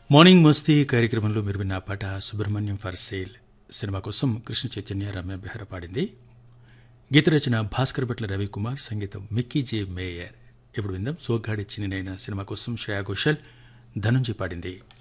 Morning మస్తీ కార్యక్రమంలో మీరు విన్న పాట సుబ్రహ్మణ్యం ఫర్ సేల్ సినిమా కోసం కృష్ణ చైతన్య రమ్య బెహ్రా పాడింది. గీత రచన భాస్కర్ భట్ల రవికుమార్, సంగీతం మిక్కీ జే మేయర్. ఇప్పుడు విందాం సోగ్గాడి చిన్ననైన సినిమా కోసం శ్రేయా ఘోషల్, ధనుంజయ్ పాడింది.